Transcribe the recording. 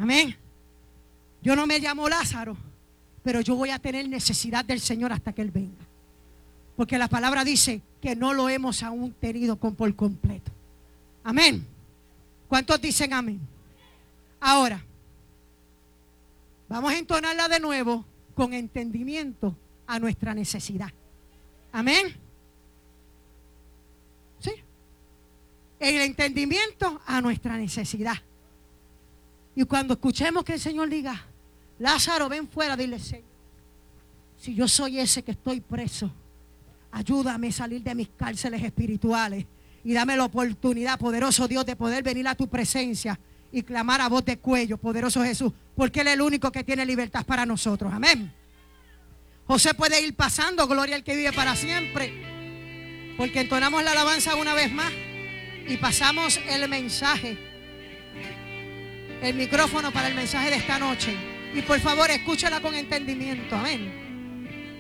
Amén. Yo no me llamo Lázaro, pero yo voy a tener necesidad del Señor hasta que Él venga. Porque la palabra dice que no lo hemos aún tenido por completo. Amén. ¿Cuántos dicen amén? Ahora, vamos a entonarla de nuevo con entendimiento a nuestra necesidad. Amén. ¿Sí? El entendimiento a nuestra necesidad. Y cuando escuchemos que el Señor diga, Lázaro, ven fuera, dile, Señor, si yo soy ese que estoy preso, ayúdame a salir de mis cárceles espirituales y dame la oportunidad, poderoso Dios, de poder venir a tu presencia y clamar a voz de cuello, poderoso Jesús, porque Él es el único que tiene libertad para nosotros. Amén. José puede ir pasando, gloria al que vive para siempre, porque entonamos la alabanza una vez más y pasamos el mensaje, el micrófono para el mensaje de esta noche. Y por favor, escúchala con entendimiento. Amén.